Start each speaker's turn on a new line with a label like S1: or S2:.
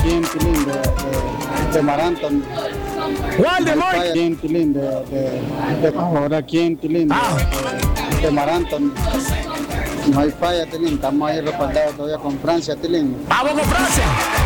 S1: aquí en Tilín de Maranton. Aquí en Tilín ahora aquí en Tilín de Maranton. No hay falla, Tilín. Estamos ahí respaldados todavía con Francia, Tilín.
S2: ¡Vamos con Francia!